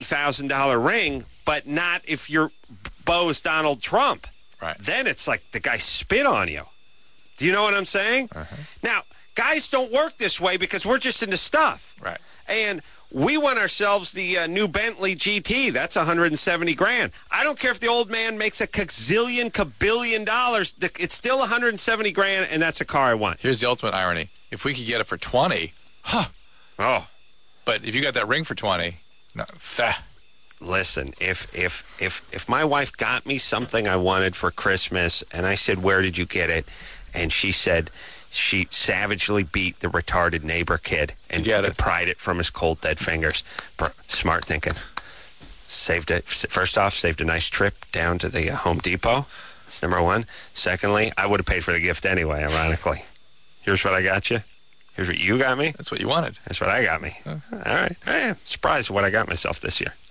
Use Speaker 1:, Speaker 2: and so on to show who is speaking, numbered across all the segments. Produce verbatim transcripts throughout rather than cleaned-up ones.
Speaker 1: thousand dollars ring, but not if your beau's Donald Trump.
Speaker 2: Right.
Speaker 1: Then it's like the guy spit on you. Do you know what I'm saying?
Speaker 2: Uh-huh.
Speaker 1: Now, guys don't work this way because we're just into stuff.
Speaker 2: Right.
Speaker 1: And we won ourselves the uh, new Bentley G T. That's one hundred seventy grand. I don't care if the old man makes a gazillion, kabillion dollars. It's still one hundred seventy grand, and that's a car I want.
Speaker 2: Here's the ultimate irony. If we could get it for twenty, huh?
Speaker 1: Oh.
Speaker 2: But if you got that ring for twenty, no, fah.
Speaker 1: Listen, if if if if my wife got me something I wanted for Christmas, and I said, "Where did you get it?" and she said she savagely beat the retarded neighbor kid and pried it from his cold dead fingers. Smart thinking. Saved it. First off, saved a nice trip down to the Home Depot. That's number one. Secondly, I would have paid for the gift anyway. Ironically, here's what I got you. Here's what you got me.
Speaker 2: That's what you wanted.
Speaker 1: That's what I got me. Huh. All right. I am surprised what I got myself this year.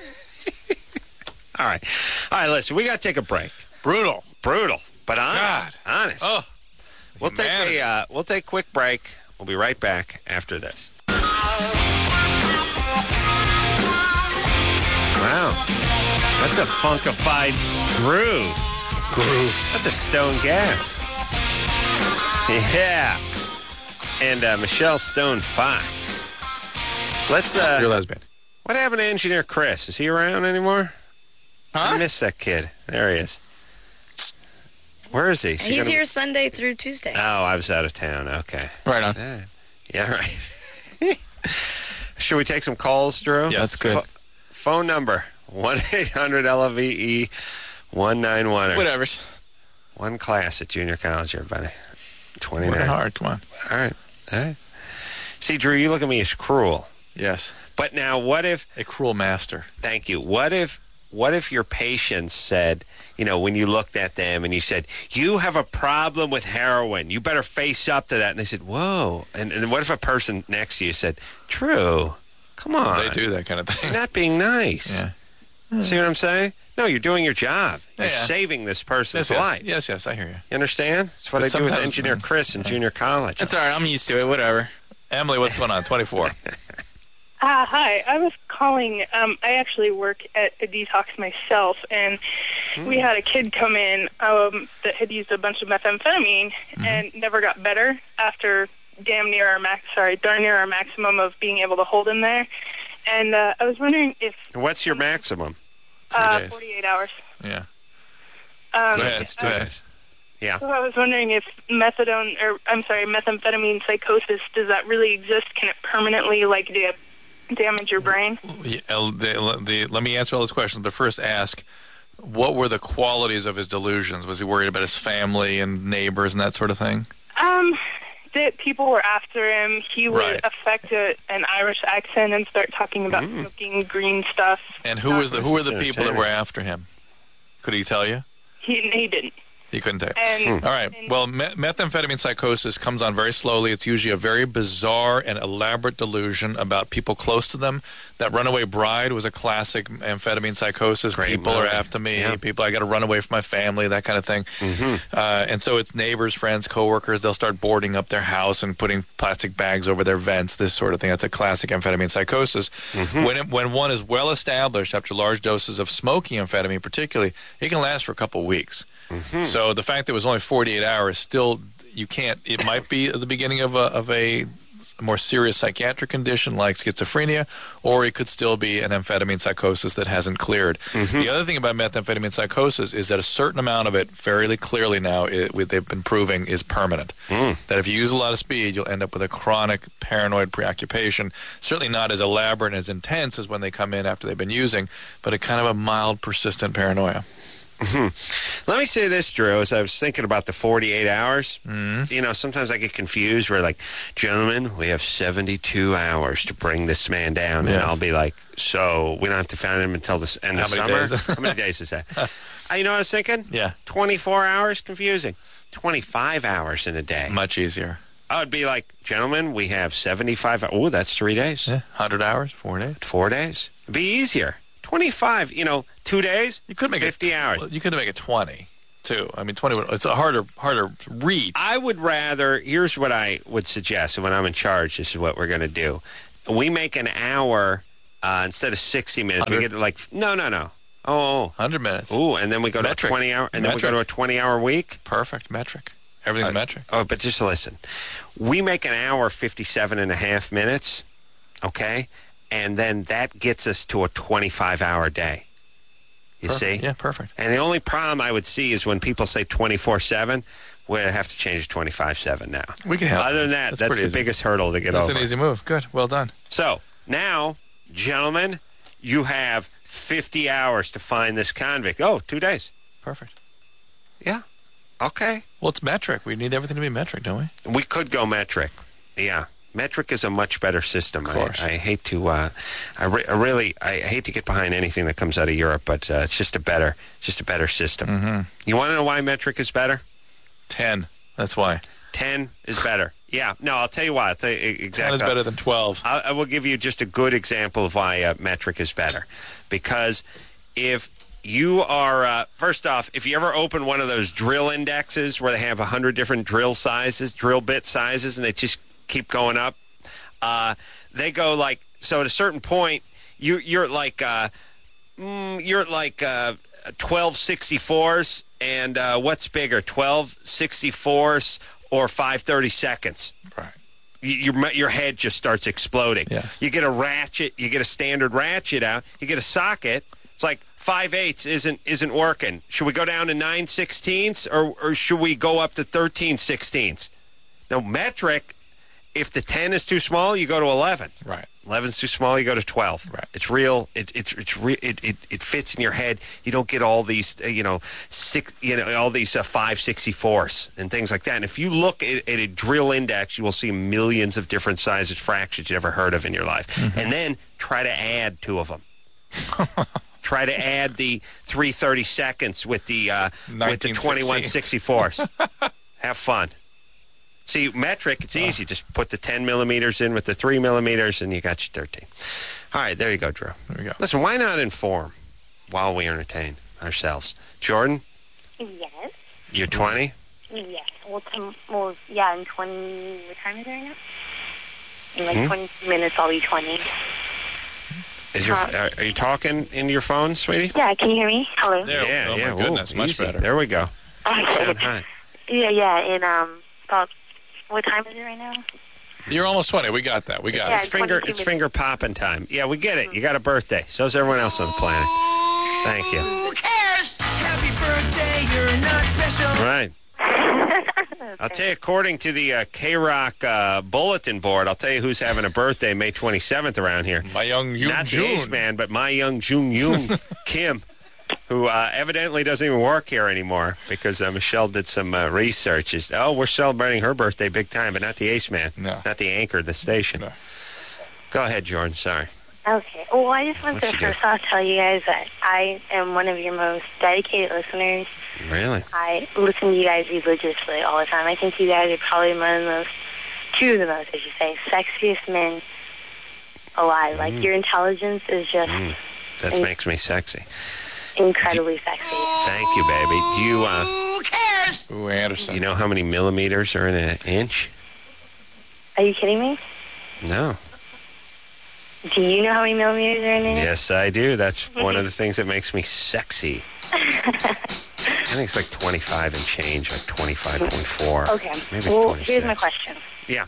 Speaker 1: All right. All right, listen, we got to take a break.
Speaker 2: Brutal.
Speaker 1: Brutal. But honest.
Speaker 2: God.
Speaker 1: Honest.
Speaker 2: Oh.
Speaker 1: We'll take a uh, we'll take a quick break. We'll be right back after this. Wow. That's a funkified groove. Groove. That's a Stone Gas. Yeah. And uh, Michelle Stone Fox. Let's. Uh,
Speaker 2: You're a lesbian.
Speaker 1: What happened to Engineer Chris? Is he around anymore?
Speaker 3: Huh?
Speaker 1: I miss that kid. There he is. Where is he? is he
Speaker 3: He's
Speaker 1: gonna...
Speaker 3: here Sunday through Tuesday.
Speaker 1: Oh, I was out of town. Okay.
Speaker 2: Right on.
Speaker 1: Yeah, yeah right. Should we take some calls, Drew?
Speaker 2: Yeah, that's good. F-
Speaker 1: phone number, one eight hundred L V E one nine one.
Speaker 2: Whatever's.
Speaker 1: One class at junior college, everybody. twenty-nine.
Speaker 2: Working hard, come on.
Speaker 1: All right. All right. See, Drew, you look at me as cruel.
Speaker 2: Yes.
Speaker 1: But now what if...
Speaker 2: A cruel master.
Speaker 1: Thank you. What if... What if your patients said, you know, when you looked at them and you said, you have a problem with heroin, you better face up to that. And they said, whoa. And, and what if a person next to you said, Drew, come on.
Speaker 2: They do that kind of thing.
Speaker 1: You're not being nice.
Speaker 2: Yeah.
Speaker 1: yeah. See what I'm saying? No, you're doing your job. You're
Speaker 2: yeah, yeah.
Speaker 1: saving this person's
Speaker 2: yes, yes.
Speaker 1: life.
Speaker 2: Yes, yes, I hear you.
Speaker 1: You understand? That's what
Speaker 2: But
Speaker 1: I do with
Speaker 2: sometimes-
Speaker 1: Engineer Chris in junior college.
Speaker 2: That's all right. I'm used to it. Whatever. Emily, what's going on? twenty-four.
Speaker 4: Uh, hi, I was calling. Um, I actually work at a detox myself, and mm. we had a kid come in um, that had used a bunch of methamphetamine mm-hmm. and never got better after damn near our max. Sorry, darn near our maximum of being able to hold him there. And uh, I was wondering if
Speaker 1: what's your maximum?
Speaker 4: Uh, forty-eight hours.
Speaker 2: Yeah.
Speaker 4: Um,
Speaker 2: go ahead. Go ahead.
Speaker 1: Yeah.
Speaker 4: So I was wondering if methadone, or I'm sorry, methamphetamine psychosis, does that really exist? Can it permanently, like, do damage your brain?
Speaker 2: The, the, the, let me answer all those questions, but first ask, what were the qualities of his delusions? Was he worried about his family and neighbors and that sort of thing?
Speaker 4: Um, that people were after him. He would
Speaker 2: right.
Speaker 4: affect a, an Irish accent and start talking about mm. smoking green stuff.
Speaker 2: And who was the who were the people that were after him? Could he tell you?
Speaker 4: He he didn't.
Speaker 2: He couldn't tell you.
Speaker 4: And,
Speaker 2: all right.
Speaker 4: and,
Speaker 2: well, me- methamphetamine psychosis comes on very slowly. It's usually a very bizarre and elaborate delusion about people close to them. That Runaway Bride was a classic amphetamine psychosis.
Speaker 1: Great
Speaker 2: people
Speaker 1: movie.
Speaker 2: are after me.
Speaker 1: Yeah.
Speaker 2: People, I got to run away from my family, that kind of thing.
Speaker 1: Mm-hmm.
Speaker 2: Uh, and so it's neighbors, friends, coworkers. They'll start boarding up their house and putting plastic bags over their vents, this sort of thing. That's a classic amphetamine psychosis.
Speaker 1: Mm-hmm.
Speaker 2: When, it, when one is well established after large doses of smoking amphetamine particularly, it can last for a couple weeks. Mm-hmm. So the fact that it was only forty-eight hours, still, you can't, it might be at the beginning of a, of a more serious psychiatric condition like schizophrenia, or it could still be an amphetamine psychosis that hasn't cleared. Mm-hmm. The other thing about methamphetamine psychosis is that a certain amount of it, fairly clearly now, it, they've been proving, is permanent. Mm. That if you use a lot of speed, you'll end up with a chronic paranoid preoccupation, certainly not as elaborate and as intense as when they come in after they've been using, but a kind of a mild, persistent paranoia.
Speaker 1: Mm-hmm. Let me say this, Drew, as I was thinking about the forty-eight hours,
Speaker 2: mm-hmm.
Speaker 1: you know, sometimes I get confused. We're like, gentlemen, we have seventy-two hours to bring this man down.
Speaker 2: Yes.
Speaker 1: And I'll be like, so we don't have to find him until the end
Speaker 2: How
Speaker 1: of
Speaker 2: many
Speaker 1: summer?
Speaker 2: days?
Speaker 1: How many days is that? uh, you know what I was thinking?
Speaker 2: Yeah.
Speaker 1: twenty-four hours? Confusing. twenty-five hours in a day.
Speaker 2: Much easier.
Speaker 1: I would be like, gentlemen, we have seventy-five. Oh, that's three days.
Speaker 2: Yeah, one hundred hours, four days.
Speaker 1: Four days. It'd be easier. twenty-five, you know, two days,
Speaker 2: you could make
Speaker 1: fifty
Speaker 2: it,
Speaker 1: hours.
Speaker 2: Well, you could make it twenty, too. I mean, twenty, it's a harder, harder read.
Speaker 1: I would rather, here's what I would suggest, and when I'm in charge, this is what we're going to do. We make an hour Uh, instead of sixty minutes, we
Speaker 2: one hundred.
Speaker 1: get like no, no, no. Oh,
Speaker 2: one hundred minutes.
Speaker 1: ooh, and then we go
Speaker 2: Metric.
Speaker 1: to a twenty hour, and then we go
Speaker 2: Metric.
Speaker 1: to a twenty hour week.
Speaker 2: Perfect. Metric. Everything's
Speaker 1: Uh,
Speaker 2: metric.
Speaker 1: Oh, but just listen. We make an hour fifty-seven and a half minutes, okay? And then that gets us to a twenty-five hour day. You
Speaker 2: Perfect.
Speaker 1: see?
Speaker 2: Yeah, perfect.
Speaker 1: And the only problem I would see is when people say twenty-four seven, we'd have to change to twenty-five seven now.
Speaker 2: We can help.
Speaker 1: Other than that,
Speaker 2: That's
Speaker 1: that's,
Speaker 2: pretty
Speaker 1: the
Speaker 2: easy.
Speaker 1: biggest hurdle to get
Speaker 2: That's
Speaker 1: over.
Speaker 2: an easy move. Good. Well done.
Speaker 1: So, now, gentlemen, you have fifty hours to find this convict. Oh, two days.
Speaker 2: Perfect.
Speaker 1: Yeah. Okay.
Speaker 2: Well, it's metric. We need everything to be metric, don't we?
Speaker 1: We could go metric. Yeah. Metric is a much better system.
Speaker 2: Of course.
Speaker 1: I, I hate to, uh, I, re- I really, I hate to get behind anything that comes out of Europe, but uh, it's just a better, just a better system.
Speaker 2: Mm-hmm.
Speaker 1: You want to know why metric is better?
Speaker 2: Ten. That's why.
Speaker 1: Ten is better. Yeah. No, I'll tell you why. I'll tell you
Speaker 2: Ten
Speaker 1: exactly.
Speaker 2: is better than twelve.
Speaker 1: I, I will give you just a good example of why uh, metric is better. Because if you are, uh, first off, if you ever open one of those drill indexes where they have a hundred different drill sizes, drill bit sizes, and they just keep going up, uh, they go like, so at a certain point, you, you're at like, uh, mm, you're at like uh, twelve sixty-fours, and uh, what's bigger, twelve sixty-fours or five thirty-seconds?
Speaker 2: Right.
Speaker 1: Your your head just starts exploding.
Speaker 2: Yes.
Speaker 1: You get a ratchet, you get a standard ratchet out, you get a socket. It's like five eighths isn't isn't working. Should we go down to nine sixteenths or or should we go up to thirteen sixteenths? Now metric, if the ten is too small, you go to eleven.
Speaker 2: Right.
Speaker 1: eleven's too small, you go to twelve.
Speaker 2: Right.
Speaker 1: It's real. It it's it's re, it, it it fits in your head. You don't get all these uh, you know six you know all these uh, five sixty-fours and things like that. And if you look at, at a drill index, you will see millions of different sizes fractions you ever heard of in your life.
Speaker 2: Mm-hmm.
Speaker 1: And then try to add two of them. Try to add the three thirty seconds with the uh, with the twenty-one sixty-fours. Have fun. See, metric, it's easy. Just put the ten millimeters in with the three millimeters, and you got your thirteen. All right, there you go, Drew.
Speaker 2: There we go.
Speaker 1: Listen, why not inform while we entertain ourselves? Jordan,
Speaker 3: Yes.
Speaker 1: you're twenty?
Speaker 3: Yes. Well, tom- well, yeah, in twenty, what time is it right now? In like
Speaker 1: Hmm?
Speaker 3: twenty minutes, I'll be twenty.
Speaker 1: Is your,
Speaker 3: Uh,
Speaker 1: are, are you talking into your phone, sweetie?
Speaker 3: Yeah, can you hear me? Hello?
Speaker 2: There.
Speaker 1: Yeah,
Speaker 2: oh
Speaker 1: yeah.
Speaker 2: my goodness,
Speaker 1: Ooh,
Speaker 2: much
Speaker 1: easy.
Speaker 2: better.
Speaker 1: There we go. Sound
Speaker 3: Okay.
Speaker 1: high.
Speaker 3: Yeah, yeah, and, um, about, what time is it right now?
Speaker 2: You're almost twenty. We got that. We got
Speaker 1: It's,
Speaker 3: Yeah,
Speaker 1: it's
Speaker 2: it.
Speaker 1: finger,
Speaker 3: twenty-two
Speaker 1: it's
Speaker 3: minutes.
Speaker 1: finger popping time. Yeah, we get it. You got a birthday. So's everyone else on the planet. Thank you.
Speaker 5: Who cares? Happy birthday, you're not special.
Speaker 1: Right. I'll tell you, according to the uh, K-Rock uh, bulletin board, I'll tell you who's having a birthday May twenty-seventh around here.
Speaker 2: My young Yoon
Speaker 1: Not the Ace
Speaker 2: June.
Speaker 1: Man, but my young Jung Yoon Kim, who uh, evidently doesn't even work here anymore because uh, Michelle did some uh, research. Is, oh, we're celebrating her birthday big time, but not the Ace Man.
Speaker 2: No.
Speaker 1: Not the anchor of the station.
Speaker 2: No.
Speaker 1: Go ahead, Jordan. Sorry.
Speaker 3: Okay. Well, I just want
Speaker 1: What's
Speaker 3: to
Speaker 1: she do?
Speaker 3: first off tell you guys that I am one of your most dedicated listeners.
Speaker 1: Really?
Speaker 3: I listen to you guys religiously all the time. I think you guys are probably one of the most, two of the most, I should say, sexiest men alive. Like, your intelligence is just
Speaker 1: That
Speaker 3: Mm.
Speaker 1: makes me sexy.
Speaker 3: incredibly sexy.
Speaker 1: Thank you, baby. Do you uh,
Speaker 5: Who cares?
Speaker 2: Ooh, Anderson.
Speaker 1: you know how many millimeters are in an inch?
Speaker 3: Are you kidding me?
Speaker 1: No.
Speaker 3: Do you know how many millimeters are in it?
Speaker 1: Yes, I do. That's one of the things that makes me sexy. I think it's like twenty-five and change, like twenty-five point four.
Speaker 3: Okay.
Speaker 1: Maybe it's
Speaker 3: Well,
Speaker 1: twenty-six.
Speaker 3: here's my question.
Speaker 1: Yeah.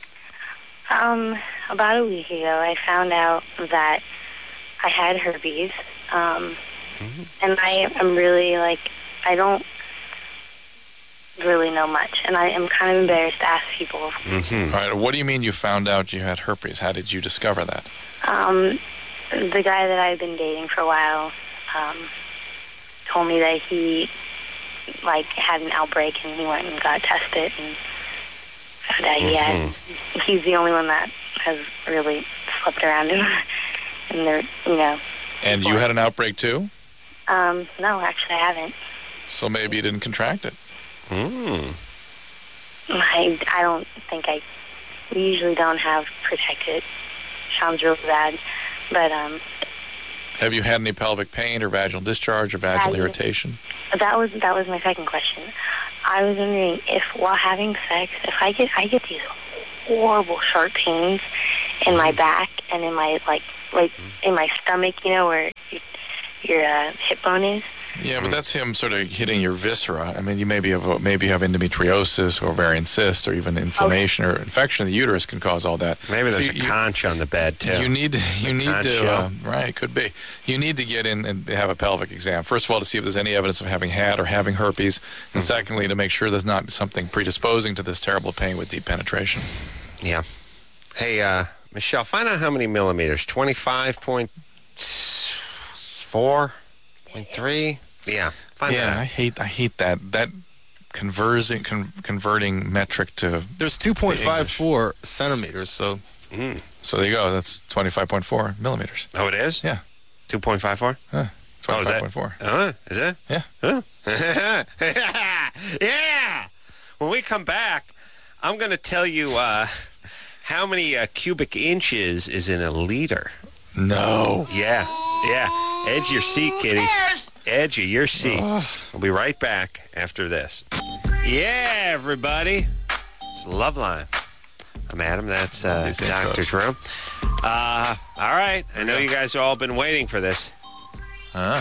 Speaker 3: Um, about a week ago, I found out that I had herpes. Um, and I am really, like, I don't really know much. And I am kind of embarrassed to ask people.
Speaker 1: Mm-hmm.
Speaker 2: All right. What do you mean you found out you had herpes? How did you discover that?
Speaker 3: Um, the guy that I've been dating for a while um, told me that he, like, had an outbreak and he went and got tested and found out he had. He's the only one that has really slept around in, in their, you know.
Speaker 2: And you had an outbreak too?
Speaker 3: Um, no, actually, I haven't.
Speaker 2: So maybe you didn't contract it.
Speaker 1: Mm.
Speaker 3: I, I don't think I we usually don't have protected. Sounds real bad, but um,
Speaker 2: Have you had any pelvic pain or vaginal discharge or vaginal
Speaker 3: I-
Speaker 2: irritation?
Speaker 3: that was that was my second question. I was wondering if while having sex, if I get I get these horrible sharp pains in my back and in my like like in my stomach, you know, where your, your uh, hip bone is.
Speaker 2: Yeah, but that's him sort of hitting your viscera. I mean, you maybe have maybe have endometriosis or ovarian cyst or even inflammation okay. or infection of the uterus can cause all that.
Speaker 1: Maybe there's
Speaker 2: so
Speaker 1: a
Speaker 2: you,
Speaker 1: conch on the bed too.
Speaker 2: You need to, you
Speaker 1: the
Speaker 2: need to uh, right, could be. You need to get in and have a pelvic exam. First of all, to see if there's any evidence of having had or having herpes, and mm-hmm. secondly, to make sure there's not something predisposing to this terrible pain with deep penetration.
Speaker 1: Yeah. Hey, uh, Michelle, find out how many millimeters. Twenty-five point four, point three. Yeah. Find
Speaker 2: yeah,
Speaker 1: that.
Speaker 2: I hate I hate that that conversing con, converting metric to.
Speaker 6: There's two point five four centimeters, so.
Speaker 1: Mm.
Speaker 2: So there you go. That's twenty-five point four millimeters.
Speaker 1: Oh, it is.
Speaker 2: Yeah.
Speaker 1: Two point five four.
Speaker 2: Yeah. Twenty-five point four.
Speaker 1: Oh, is it?
Speaker 2: Yeah.
Speaker 1: Oh. Yeah. When we come back, I'm going to tell you uh, how many uh, cubic inches is in a liter.
Speaker 2: No.
Speaker 1: Yeah. Yeah. Edge your seat, kitty. Edge of your seat. Oh. We'll be right back after this. Yeah, everybody. It's Loveline. I'm Adam. That's uh, Doctor Jerome. Uh, all right. I know you guys have all been waiting for this.
Speaker 2: Huh?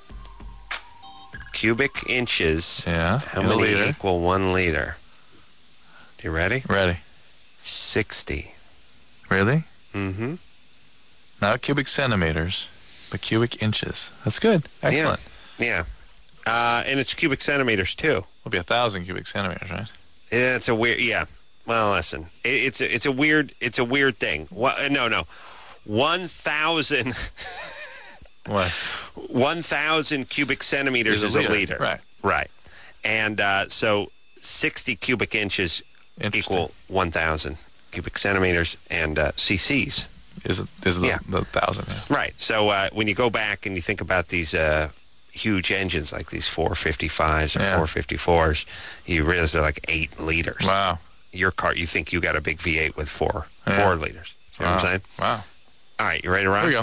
Speaker 1: Cubic inches.
Speaker 2: Yeah.
Speaker 1: How many liter. Equal one liter? You ready?
Speaker 2: Ready.
Speaker 1: sixty.
Speaker 2: Really?
Speaker 1: Mm-hmm.
Speaker 2: Not cubic centimeters, but cubic inches. That's good. Excellent.
Speaker 1: Yeah. yeah. Uh, and it's cubic centimeters, too.
Speaker 2: It'll be a thousand cubic centimeters, right?
Speaker 1: Yeah, it's a weird, yeah. Well, listen, it, it's, a, it's a weird, it's a weird thing. What, no, no. one thousand...
Speaker 2: What?
Speaker 1: one thousand cubic centimeters is a liter. liter.
Speaker 2: Right.
Speaker 1: Right. And uh, so sixty cubic inches equal one thousand cubic centimeters, and uh, cc's.
Speaker 2: Is, is the,
Speaker 1: yeah.
Speaker 2: the thousand, yeah.
Speaker 1: Right. So uh, when you go back and you think about these uh, huge engines like these four fifty-fives or yeah. four fifty-fours, you realize they're like eight liters.
Speaker 2: Wow.
Speaker 1: Your car, you think you got a big V eight with four, yeah. four liters. You know
Speaker 2: wow.
Speaker 1: what I'm saying?
Speaker 2: Wow.
Speaker 1: All right, you ready to rock?
Speaker 2: Here we go.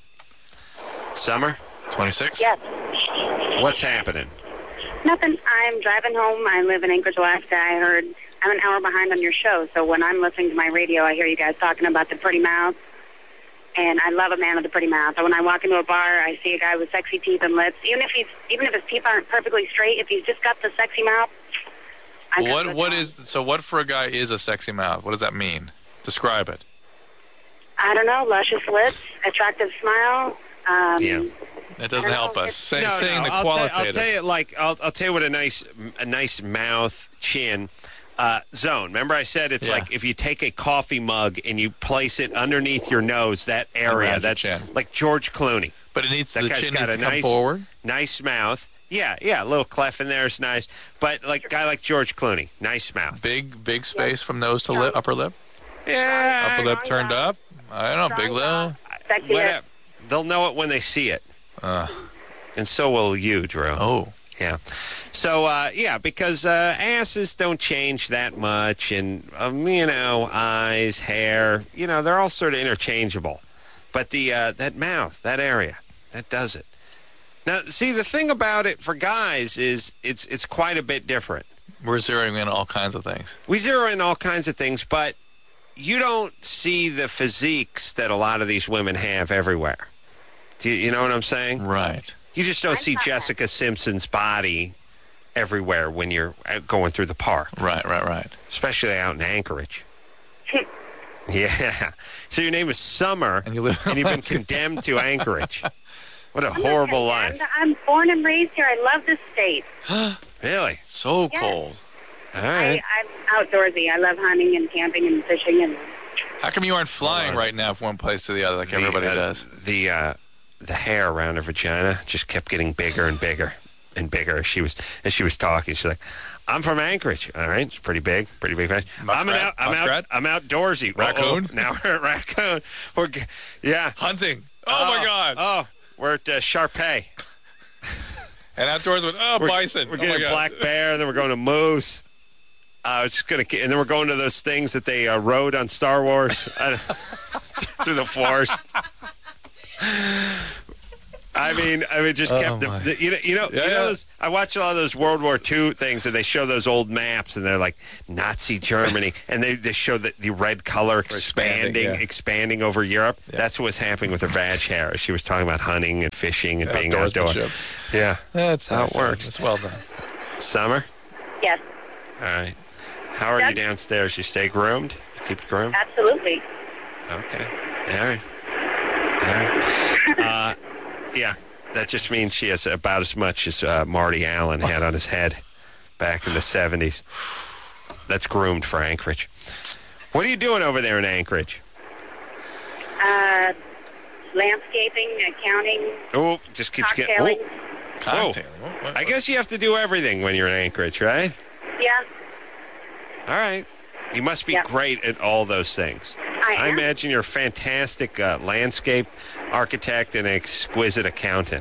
Speaker 1: Summer?
Speaker 2: twenty-six?
Speaker 3: Yes.
Speaker 1: What's happening?
Speaker 3: Nothing. I'm driving home. I live in Anchorage, Alaska. I heard I'm an hour behind on your show, so when I'm listening to my radio, I hear you guys talking about the pretty mouth. And I love a man with a pretty mouth. So when I walk into a bar, I see a guy with sexy teeth and lips. Even if he's, even if his teeth aren't perfectly straight, if he's just got the sexy mouth. I
Speaker 2: what what is so? What for a guy is a sexy mouth? What does that mean? Describe it.
Speaker 3: I don't know. Luscious lips, attractive smile. Um,
Speaker 1: yeah.
Speaker 2: That doesn't help us. Say,
Speaker 1: no,
Speaker 2: saying
Speaker 1: no,
Speaker 2: the
Speaker 1: I'll
Speaker 2: qualitative.
Speaker 1: T- I'll tell you like I'll I'll tell you what a nice a nice mouth, chin. Uh, zone. Remember I said it's
Speaker 2: yeah.
Speaker 1: like if you take a coffee mug and you place it underneath your nose, that area, that
Speaker 2: chin.
Speaker 1: Like George Clooney.
Speaker 2: But it needs
Speaker 1: that
Speaker 2: the
Speaker 1: guy's
Speaker 2: chin
Speaker 1: got
Speaker 2: needs
Speaker 1: a
Speaker 2: to come
Speaker 1: nice,
Speaker 2: forward.
Speaker 1: Nice mouth. Yeah, yeah, a little clef in there is nice. But like a guy like George Clooney, nice mouth.
Speaker 2: Big, big space from nose to lip, upper lip.
Speaker 1: Yeah,
Speaker 2: upper lip turned up. I don't know, big lip.
Speaker 1: Whatever. They'll know it when they see it.
Speaker 2: Uh,
Speaker 1: and so will you, Drew.
Speaker 2: Oh.
Speaker 1: Yeah. So, uh, yeah, because uh, asses don't change that much, and, um, you know, eyes, hair, you know, they're all sort of interchangeable. But the uh, that mouth, that area, that does it. Now, see, the thing about it for guys is it's it's quite a bit different.
Speaker 2: We're zeroing in all kinds of things.
Speaker 1: We zero in all kinds of things, but you don't see the physiques that a lot of these women have everywhere. Do you, you know what I'm saying?
Speaker 2: Right.
Speaker 1: You just don't see Jessica Simpson's body everywhere when you're going through the park.
Speaker 2: Right, right, right.
Speaker 1: Especially out in Anchorage. Yeah. So your name is Summer,
Speaker 2: and, you live
Speaker 1: and you've been condemned to Anchorage. What a horrible life.
Speaker 3: I'm born and raised here. I love this state.
Speaker 1: Really?
Speaker 2: So
Speaker 3: yes.
Speaker 2: cold.
Speaker 1: All right.
Speaker 3: I, I'm outdoorsy. I love hunting and camping and fishing. And
Speaker 2: how come you aren't flying right now from one place to the other like
Speaker 1: the,
Speaker 2: everybody
Speaker 1: uh,
Speaker 2: does?
Speaker 1: The uh, the hair around her vagina just kept getting bigger and bigger and bigger. She was as she was talking. She's like, "I'm from Anchorage. All right, it's pretty big, pretty big. I'm out. I'm out. I'm outdoorsy.
Speaker 2: Raccoon.
Speaker 1: Uh-oh. Now we're at Raccoon. We're yeah
Speaker 2: hunting. Oh,
Speaker 1: oh
Speaker 2: my God.
Speaker 1: Oh, we're at uh, Sharpay.
Speaker 2: And outdoors with oh
Speaker 1: we're,
Speaker 2: bison.
Speaker 1: We're
Speaker 2: oh
Speaker 1: getting black bear. And then we're going to moose. Uh, it's gonna, and then we're going to those things that they uh, rode on Star Wars through the forest. I I mean, I mean, just
Speaker 6: Oh,
Speaker 1: kept the,
Speaker 6: my.
Speaker 1: the you know, you know,
Speaker 2: Yeah,
Speaker 1: you know
Speaker 2: yeah.
Speaker 1: those, I watch a lot of those World War Two things, and they show those old maps, and they're like Nazi Germany, and they, they show the, the red color
Speaker 2: expanding,
Speaker 1: expanding,
Speaker 2: yeah.
Speaker 1: expanding over Europe. That's what was happening with her vag hair. She was talking about hunting and fishing and being outdoor.
Speaker 2: Outdoorsmanship.
Speaker 1: Yeah,
Speaker 2: That's
Speaker 1: how it
Speaker 2: nice.
Speaker 1: works.
Speaker 2: It's well done.
Speaker 1: Summer.
Speaker 3: Yes,
Speaker 1: All right. How are
Speaker 3: Yes.
Speaker 1: you downstairs? You stay groomed? You keep groomed?
Speaker 3: absolutely.
Speaker 1: Okay. All right. All right. Uh, yeah, that just means she has about as much as uh, Marty Allen had on his head back in the seventies. That's groomed for Anchorage. What are you doing over there in Anchorage?
Speaker 3: Uh, landscaping, accounting,
Speaker 1: Oh, just keeps getting.
Speaker 3: cocktailing.
Speaker 1: Oh,
Speaker 2: Cocktail. What- what-
Speaker 1: I guess you have to do everything when you're in Anchorage, right?
Speaker 3: Yeah,
Speaker 1: All right. You must be
Speaker 3: Yeah.
Speaker 1: great at all those things.
Speaker 3: I
Speaker 1: I
Speaker 3: am.
Speaker 1: imagine you're a fantastic uh, landscape architect and exquisite accountant.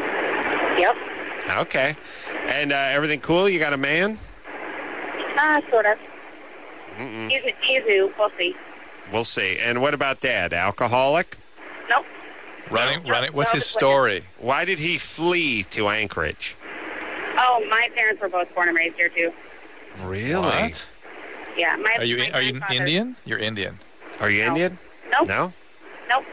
Speaker 3: Yep.
Speaker 1: Okay. And uh, everything cool? You got a man?
Speaker 3: Uh, sort of. He's, he's new. We'll see.
Speaker 1: We'll see. And what about Dad? Alcoholic?
Speaker 3: Nope.
Speaker 2: Running, running. What's
Speaker 3: No,
Speaker 2: his
Speaker 3: but-
Speaker 2: story?
Speaker 1: Why did he flee to Anchorage?
Speaker 3: Oh, my parents were both born and raised here, too.
Speaker 1: Really?
Speaker 2: What?
Speaker 3: Yeah. My,
Speaker 2: Are you
Speaker 3: my
Speaker 2: are you
Speaker 3: grandfather-
Speaker 2: Indian? You're Indian.
Speaker 1: Are you
Speaker 3: No.
Speaker 1: Indian?
Speaker 3: Nope.
Speaker 1: No?
Speaker 3: Nope.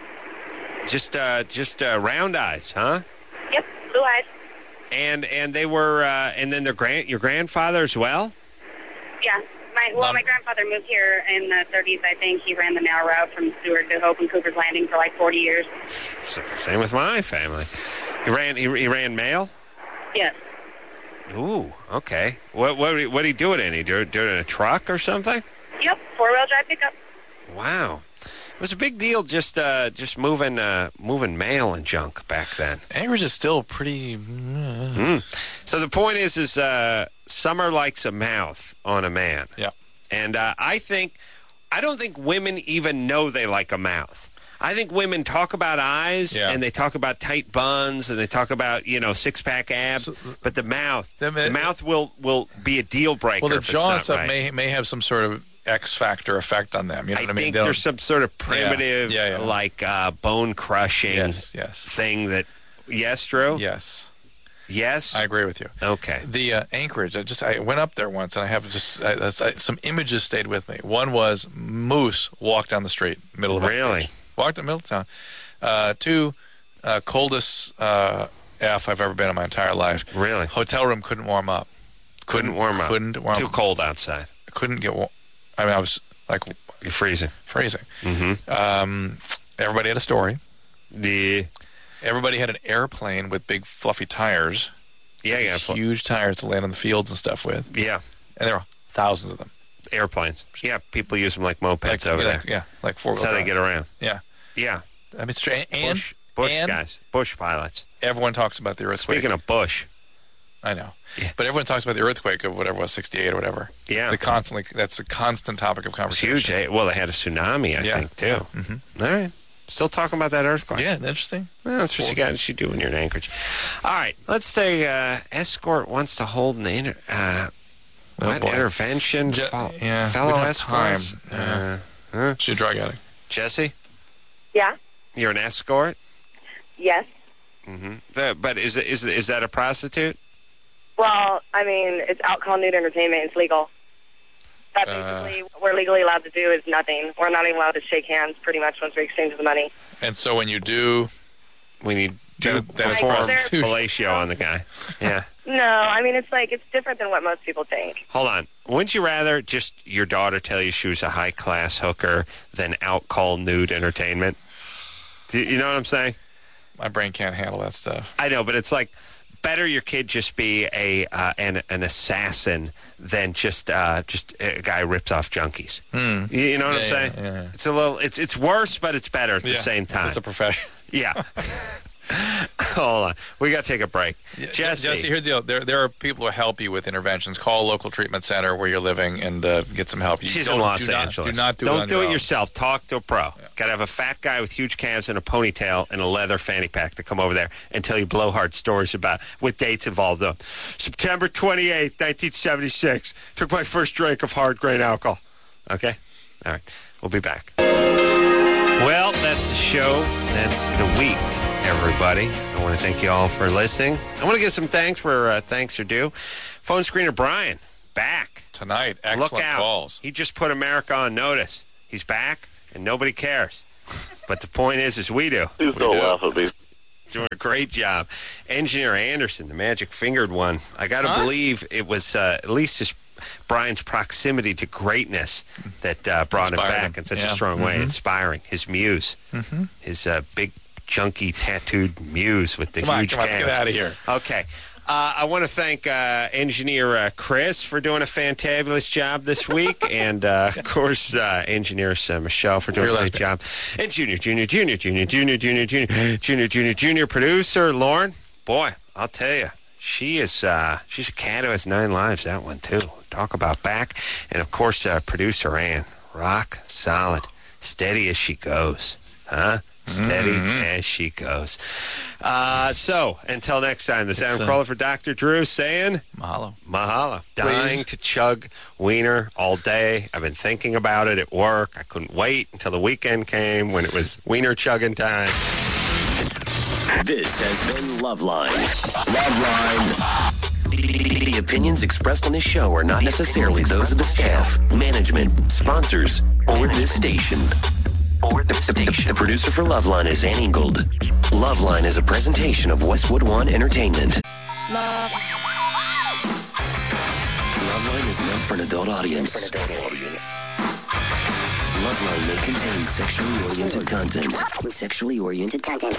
Speaker 1: Just uh just uh, round eyes, huh?
Speaker 3: Yep. Blue eyes.
Speaker 1: And and they were uh, and then their grand your grandfather as well?
Speaker 3: Yeah. My well,
Speaker 2: Mom.
Speaker 3: my grandfather moved here in the thirties. I think he ran the now route from Seward to Hope and Cooper's Landing for like forty years.
Speaker 1: S- Same with my family. He ran he, he ran mail?
Speaker 3: Yes.
Speaker 1: Ooh, okay. What what did he, what did he do it in? He do, do it in a truck or something?
Speaker 3: Yep. Four wheel drive pickup.
Speaker 1: Wow. It was a big deal just uh, just moving uh, moving mail and junk back then.
Speaker 2: Anchorage is still pretty.
Speaker 1: Mm. So the point is, is uh, Summer likes a mouth on a man.
Speaker 2: Yeah.
Speaker 1: And uh, I think, I don't think women even know they like a mouth. I think women talk about eyes,
Speaker 2: Yeah.
Speaker 1: and they talk about tight buns, and they talk about, you know, six-pack abs,
Speaker 2: So-
Speaker 1: but the mouth,
Speaker 2: The-
Speaker 1: the mouth will, will be a deal breaker
Speaker 2: Well, the
Speaker 1: if it's
Speaker 2: jaw
Speaker 1: not
Speaker 2: and stuff
Speaker 1: right.
Speaker 2: may may have some sort of X factor effect on them. You know
Speaker 1: I
Speaker 2: what I mean?
Speaker 1: think
Speaker 2: They don't-
Speaker 1: there's some sort of primitive,
Speaker 2: Yeah, yeah, yeah.
Speaker 1: like uh, bone-crushing
Speaker 2: Yes, yes,
Speaker 1: thing that, yes, Drew?
Speaker 2: yes.
Speaker 1: Yes?
Speaker 2: I agree with you.
Speaker 1: Okay.
Speaker 2: The uh, Anchorage, I just I went up there once, and I have just I, that's- I, some images stayed with me. One was moose walked down the street, middle of
Speaker 1: Really?
Speaker 2: Anchorage. Walked in Middletown. Uh, two, uh, coldest uh, F I've ever been in my entire life.
Speaker 1: Really?
Speaker 2: Hotel room couldn't warm up.
Speaker 1: Couldn't warm up.
Speaker 2: Couldn't warm
Speaker 1: Too
Speaker 2: up.
Speaker 1: cold outside.
Speaker 2: Couldn't get warm. I mean, I was like
Speaker 1: You're freezing.
Speaker 2: freezing.
Speaker 1: Mm-hmm.
Speaker 2: Um, everybody had a story.
Speaker 1: The
Speaker 2: Everybody had an airplane with big fluffy tires.
Speaker 1: yeah, yeah,
Speaker 2: These huge tires to land on the fields and stuff with.
Speaker 1: yeah.
Speaker 2: And there were thousands of them.
Speaker 1: Airplanes. Yeah, people use them like mopeds
Speaker 2: Like,
Speaker 1: over
Speaker 2: like,
Speaker 1: there.
Speaker 2: Yeah, like four
Speaker 1: That's how they get around.
Speaker 2: Yeah.
Speaker 1: Yeah,
Speaker 2: I mean, straight. And,
Speaker 1: Bush, Bush
Speaker 2: and
Speaker 1: guys, Bush pilots.
Speaker 2: everyone talks about the earthquake.
Speaker 1: Speaking of Bush,
Speaker 2: I know.
Speaker 1: Yeah.
Speaker 2: But everyone talks about the earthquake of whatever it was, sixty-eight or whatever.
Speaker 1: yeah,
Speaker 2: The constantly, that's a constant topic of
Speaker 1: it's
Speaker 2: conversation.
Speaker 1: huge. eh? Well, they had a tsunami, I
Speaker 2: Yeah.
Speaker 1: think, too.
Speaker 2: Mhm.
Speaker 1: All right, still talking about that earthquake.
Speaker 2: Yeah, interesting.
Speaker 1: Well, that's what you got to do when you're in Anchorage. All right, let's say uh, escort wants to hold an inter, uh,
Speaker 2: Oh,
Speaker 1: what
Speaker 2: boy.
Speaker 1: intervention?
Speaker 2: Je-
Speaker 1: Fo-
Speaker 2: yeah, we
Speaker 1: fellow
Speaker 2: don't have
Speaker 1: escorts.
Speaker 2: time.
Speaker 1: Uh, huh?
Speaker 2: She's a drug addict.
Speaker 1: Jesse,
Speaker 3: Yeah.
Speaker 1: you're an escort.
Speaker 3: Yes.
Speaker 1: Mm-hmm. But, but is it- is is that a prostitute?
Speaker 3: Well, I mean, it's alcohol, nude entertainment. It's legal. That's
Speaker 2: Uh,
Speaker 3: basically what we're legally allowed to do is nothing. We're not even allowed to shake hands pretty much once we exchange the money.
Speaker 2: And so when you do,
Speaker 1: We need do
Speaker 2: That- that is
Speaker 1: perform
Speaker 2: prostitution.
Speaker 1: fellatio on the guy. Yeah.
Speaker 3: No, I mean, it's like, it's different than what most people think.
Speaker 1: Hold on. Wouldn't you rather just your daughter tell you she was a high class hooker than out call nude entertainment? Do you, you know what I'm saying?
Speaker 2: my brain can't handle that stuff.
Speaker 1: I know, but it's like better your kid just be a uh, an an assassin than just uh, just a guy who rips off junkies.
Speaker 2: Hmm.
Speaker 1: You, you know what
Speaker 2: Yeah,
Speaker 1: I'm
Speaker 2: yeah,
Speaker 1: saying?
Speaker 2: yeah, yeah.
Speaker 1: It's a little. It's it's worse, but it's better at the
Speaker 2: Yeah,
Speaker 1: same time.
Speaker 2: It's a profession.
Speaker 1: Yeah. Hold on. We got to take a break.
Speaker 2: Jesse,
Speaker 1: Jesse.
Speaker 2: Jesse, here's the deal. There, there are people who help you with interventions. Call a local treatment center where you're living and uh, get some help. You
Speaker 1: She's
Speaker 2: don't,
Speaker 1: in Los
Speaker 2: do not-
Speaker 1: Angeles.
Speaker 2: do not do
Speaker 1: Don't
Speaker 2: it on
Speaker 1: do
Speaker 2: your
Speaker 1: it
Speaker 2: own.
Speaker 1: yourself. Talk to a pro. Got to have a fat guy with huge calves and a ponytail and a leather fanny pack to come over there and tell you blowhard stories about with dates involved. Though September twenty-eighth, nineteen seventy-six, took my first drink of hard grain alcohol. Okay, all right, we'll be back. Well, that's the show. That's the week. everybody. I want to thank you all for listening. I want to give some thanks where uh, thanks are due. Phone screener Brian, back.
Speaker 2: Tonight, excellent
Speaker 1: Look out.
Speaker 2: calls.
Speaker 1: He just put America on notice. He's back, and nobody cares. But the point is, is we do.
Speaker 7: Please don't laugh at me.
Speaker 1: Doing a great job. Engineer Anderson, the magic-fingered one. I got to
Speaker 6: Huh?
Speaker 1: believe it was uh, at least his, Brian's proximity to greatness that uh, brought him
Speaker 2: Inspired
Speaker 1: back
Speaker 2: him.
Speaker 1: in such
Speaker 2: Yeah.
Speaker 1: a strong way.
Speaker 2: Mhm.
Speaker 1: Inspiring. His muse.
Speaker 2: Mm-hmm.
Speaker 1: His uh, big, chunky, tattooed muse with the
Speaker 2: Come on,
Speaker 1: huge
Speaker 2: come on, let's
Speaker 1: calves.
Speaker 2: get out of here.
Speaker 1: Okay. Uh, I want to thank uh, engineer uh, Chris for doing a fantabulous job this week, and uh, of course, uh, engineer uh, Michelle for doing a great job, and junior, junior, junior, junior, junior, junior, junior, junior, junior, junior producer Lauren. Boy, I'll tell you, she is uh, she's a cat who has nine lives. That one too. Talk about back, and of course, uh, producer Ann, rock solid, steady as she goes, huh? Steady
Speaker 2: Mm-hmm.
Speaker 1: as she goes. Uh, so, until next time, this is Adam
Speaker 2: uh,
Speaker 1: Carolla for Doctor Drew saying
Speaker 2: Mahalo.
Speaker 1: mahalo. Dying
Speaker 2: Please.
Speaker 1: to chug wiener all day. I've been thinking about it at work. I couldn't wait until the weekend came when it was wiener chugging time.
Speaker 8: This has been Loveline. Loveline. The, the opinions expressed on this show are not necessarily those of the staff, management, sponsors, or this station. Or the station. The producer for Loveline is Ann Ingold. Loveline is a presentation of Westwood One Entertainment.
Speaker 5: Love.
Speaker 8: Loveline is meant for an adult audience. Loveline may contain sexually oriented content. Sexually oriented content.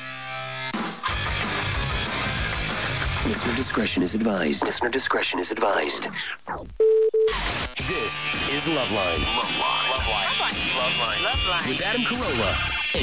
Speaker 8: Listener discretion is advised. Listener discretion is advised. This is Loveline. Loveline. Loveline. Loveline. Loveline. With Adam Carolla